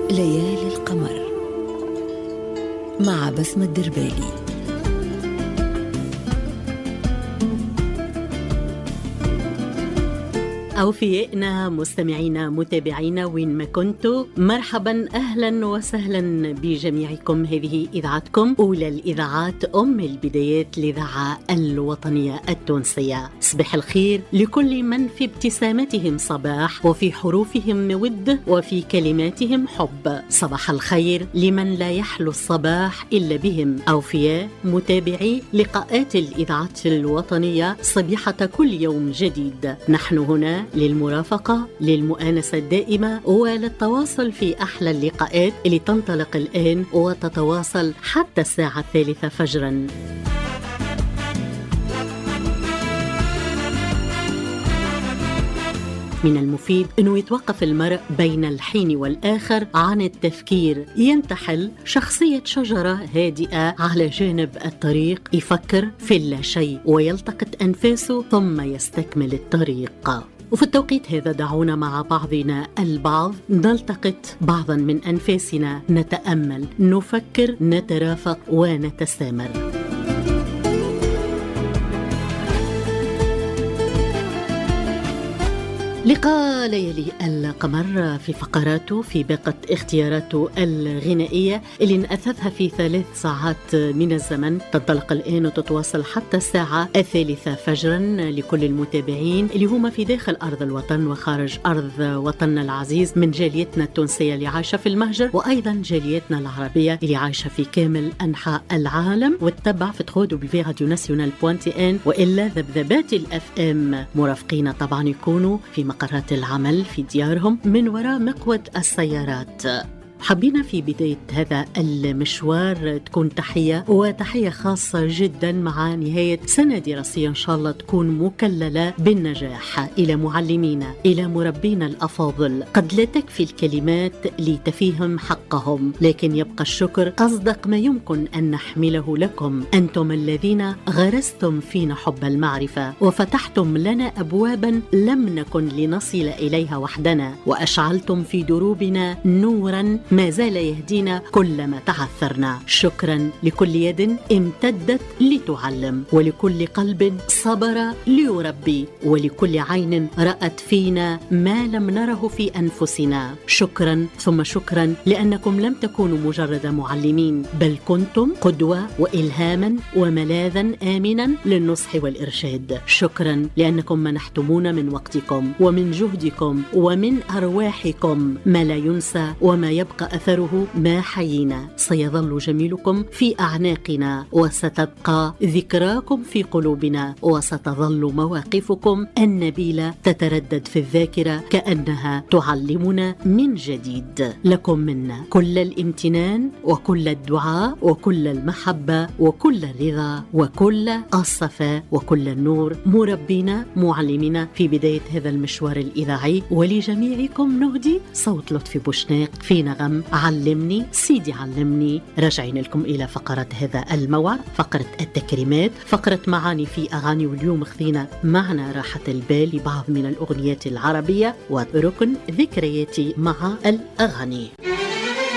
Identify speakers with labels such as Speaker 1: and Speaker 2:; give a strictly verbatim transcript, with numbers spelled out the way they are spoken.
Speaker 1: ليالي القمر مع بسمة الدربالي.
Speaker 2: أوفيائنا مستمعينا متابعينا وين ما كنتوا، مرحبا أهلا وسهلا بجميعكم. هذه إذاعتكم أولى الإذاعات، أم البدايات، الإذاعة الوطنية التونسية. صباح الخير لكل من في ابتسامتهم صباح، وفي حروفهم ود، وفي كلماتهم حب. صباح الخير لمن لا يحلو الصباح إلا بهم. أوفياء متابعي لقاءات الإذاعات الوطنية صبيحة كل يوم جديد. نحن هنا للمرافقة، للمؤانسة الدائمة، وللتواصل في أحلى اللقاءات اللي تنطلق الآن وتتواصل حتى الساعة الثالثة فجراً. من المفيد أنه يتوقف المرء بين الحين والآخر عن التفكير، ينتحل شخصية شجرة هادئة على جانب الطريق، يفكر في اللا شيء ويلتقط أنفاسه ثم يستكمل الطريق. وفي التوقيت هذا دعونا مع بعضنا البعض نلتقط بعضا من أنفاسنا، نتأمل، نفكر، نترافق ونتسامر. لقاء ليالي القمر في فقراته، في باقة اختياراته الغنائية اللي نأثثها في ثلاث ساعات من الزمن، تنطلق الآن وتتواصل حتى الساعة الثالثة فجرا لكل المتابعين اللي هما في داخل أرض الوطن وخارج أرض وطننا العزيز، من جاليتنا التونسية اللي عايشة في المهجر، وأيضا جاليتنا العربية اللي عايشة في كامل أنحاء العالم، وتتبع في تخودوا بفي راديو ناسيونال بوانتي ان، وإلا ذبذبات الأف ام مرافقين طبعا يكونوا في مقرات العمل في ديارهم من وراء مقود السيارات. حبينا في بداية هذا المشوار تكون تحية وتحية خاصة جدا مع نهاية سنة دراسية إن شاء الله تكون مكللة بالنجاح، إلى معلمينا، إلى مربينا الأفاضل. قد لا تكفي الكلمات لتفيهم حقهم، لكن يبقى الشكر أصدق ما يمكن أن نحمله لكم. أنتم الذين غرستم فينا حب المعرفة، وفتحتم لنا أبوابا لم نكن لنصل إليها وحدنا، وأشعلتم في دروبنا نورا ما زال يهدينا كلما تعثرنا. شكرا لكل يد امتدت لتعلم، ولكل قلب صبر ليربي، ولكل عين رأت فينا ما لم نره في أنفسنا. شكرا ثم شكرا لأنكم لم تكونوا مجرد معلمين، بل كنتم قدوة وإلهاما وملاذا آمنا للنصح والإرشاد. شكرا لأنكم منحتمونا من وقتكم ومن جهدكم ومن أرواحكم ما لا ينسى وما يبقى أثره ما حيينا. سيظل جميلكم في أعناقنا، وستبقى ذكراكم في قلوبنا، وستظل مواقفكم النبيلة تتردد في الذاكرة كأنها تعلمنا من جديد. لكم منا كل الامتنان وكل الدعاء وكل المحبة وكل الرضا وكل الصفاء وكل النور، مربينا معلمنا في بداية هذا المشوار الإذاعي. ولجميعكم نهدي صوت لطفي بوشناق في نغم علمني سيدي علمني. راجعين لكم إلى فقرة هذا الموعد، فقرة التكريمات، فقرة معاني في أغاني. واليوم خذينا معنا راحة البال لبعض من الأغنيات العربية، وركن ذكرياتي مع الأغاني.